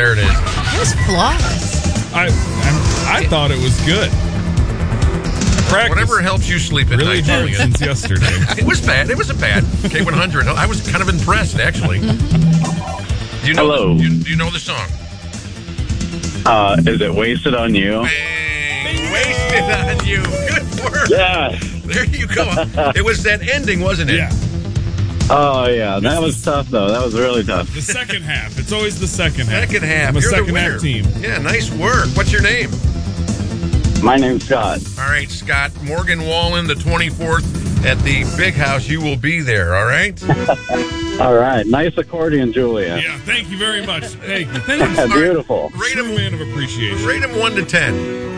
There it is. It was flawless. I thought it was good. Practice Whatever helps you sleep at really night. hard Julian. since yesterday. It was bad. It wasn't bad. K100. I was kind of impressed, actually. Do you know Hello. Do you know the song? Is it Wasted on You? Bang! Wasted on You. Good work. Yeah. There you go. It was that ending, wasn't it? Yeah. Oh, yeah. That was tough, though. That was really tough. The second half. It's always the second half. Second half. I'm a You're the second winner. half team. Yeah, nice work. What's your name? My name's Scott. All right, Scott. Morgan Wallen, the 24th at the Big House. You will be there, all right? All right. Nice accordion, Julia. Yeah, thank you very much. Thank you. Thank you. Beautiful. Rate True him, man of appreciation. rate him 1 to 10.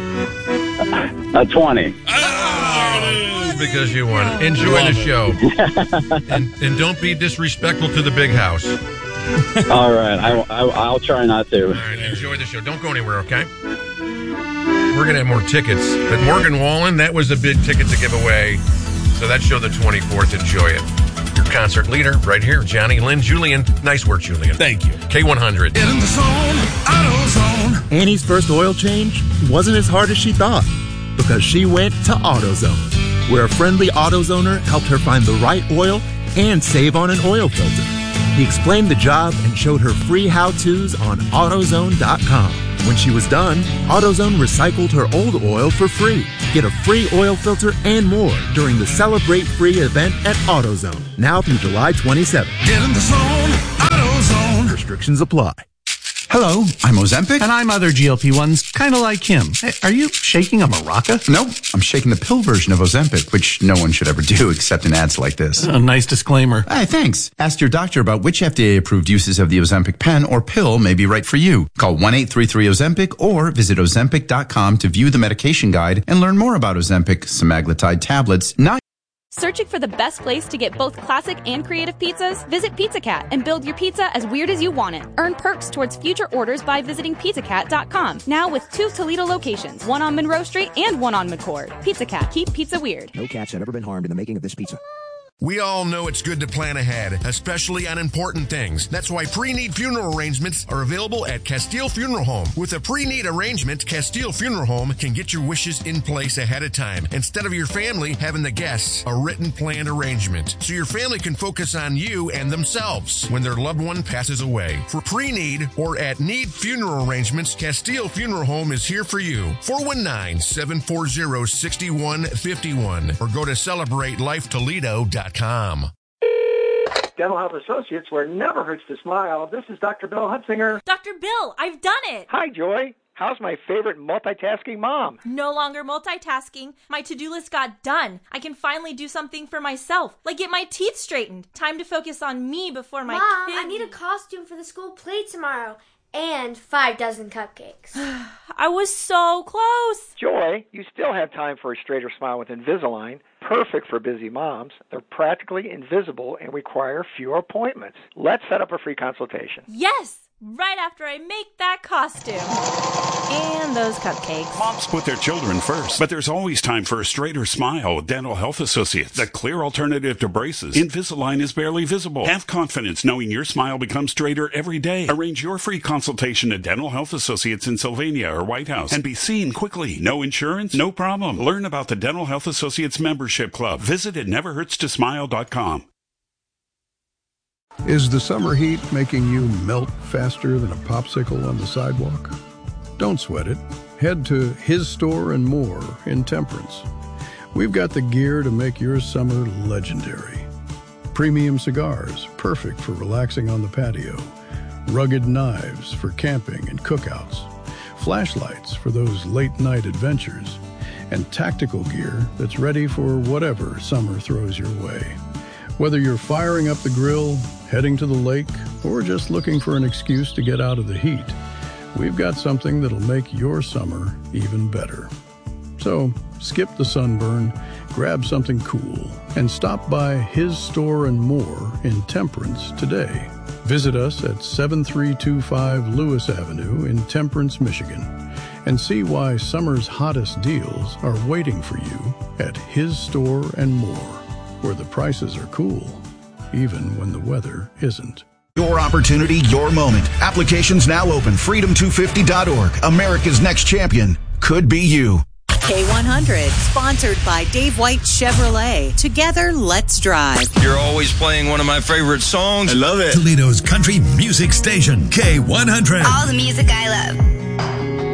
20. Oh, Because you won. Enjoy the show. and don't be disrespectful to the Big House. All right. I'll try not to. All right, enjoy the show. Don't go anywhere, okay? We're going to have more tickets. But Morgan Wallen, that was a big ticket to give away. So that show the 24th. Enjoy it. Your concert leader right here, Johnny Lynn. Julian, nice work, Julian. Thank you. K100. Get in the zone, AutoZone. Annie's first oil change wasn't as hard as she thought because she went to AutoZone, where a friendly AutoZoner helped her find the right oil and save on an oil filter. He explained the job and showed her free how-tos on AutoZone.com. When she was done, AutoZone recycled her old oil for free. Get a free oil filter and more during the Celebrate Free event at AutoZone, now through July 27th. Get in the zone, AutoZone. Restrictions apply. Hello, I'm Ozempic. And I'm other GLP-1s, kind of like him. Hey, are you shaking a maraca? Nope, I'm shaking the pill version of Ozempic, which no one should ever do except in ads like this. A nice disclaimer. Hey, thanks. Ask your doctor about which FDA-approved uses of the Ozempic pen or pill may be right for you. Call 1-833-OZEMPIC or visit Ozempic.com to view the medication guide and learn more about Ozempic semaglutide tablets. Not Searching for the best place to get both classic and creative pizzas? Visit Pizza Cat and build your pizza as weird as you want it. Earn perks towards future orders by visiting pizzacat.com. Now with 2 Toledo locations, one on Monroe Street and one on McCord. Pizza Cat, keep pizza weird. No cats have ever been harmed in the making of this pizza. We all know it's good to plan ahead, especially on important things. That's why pre-need funeral arrangements are available at Castile Funeral Home. With a pre-need arrangement, Castile Funeral Home can get your wishes in place ahead of time, instead of your family having the guests a written planned arrangement, so your family can focus on you and themselves when their loved one passes away. For pre-need or at need funeral arrangements, Castile Funeral Home is here for you. 419-740-6151 or go to CelebrateLifeToledo.com. Dental Health Associates, where it never hurts to smile. This is Dr. Bill Hutzinger. Dr. Bill, I've done it. Hi, Joy. How's my favorite multitasking mom? No longer multitasking. My to-do list got done. I can finally do something for myself, like get my teeth straightened. Time to focus on me before my Mom, kids. I need a costume for the school play tomorrow. And 5 dozen cupcakes. I was so close. Joy, you still have time for a straighter smile with Invisalign. Perfect for busy moms. They're practically invisible and require fewer appointments. Let's set up a free consultation. Yes, right after I make that costume. And those cupcakes. Moms put their children first, but there's always time for a straighter smile with Dental Health Associates, the clear alternative to braces. Invisalign is barely visible. Have confidence knowing your smile becomes straighter every day. Arrange your free consultation at Dental Health Associates in Sylvania or White House and be seen quickly. No insurance? No problem. Learn about the Dental Health Associates membership club. Visit at neverhurtstosmile.com. Is the summer heat making you melt faster than a popsicle on the sidewalk? Don't sweat it. Head to His Store and More in Temperance. We've got the gear to make your summer legendary. Premium cigars, perfect for relaxing on the patio. Rugged knives for camping and cookouts. Flashlights for those late-night adventures. And tactical gear that's ready for whatever summer throws your way. Whether you're firing up the grill, heading to the lake, or just looking for an excuse to get out of the heat, we've got something that'll make your summer even better. So, skip the sunburn, grab something cool, and stop by His Store and More in Temperance today. Visit us at 7325 Lewis Avenue in Temperance, Michigan, and see why summer's hottest deals are waiting for you at His Store and More, where the prices are cool, even when the weather isn't. Your opportunity, your moment. Applications now open. Freedom250.org. America's next champion could be you. K100, sponsored by Dave White Chevrolet. Together, let's drive. You're always playing one of my favorite songs. I love it. Toledo's country music station, K100. All the music I love.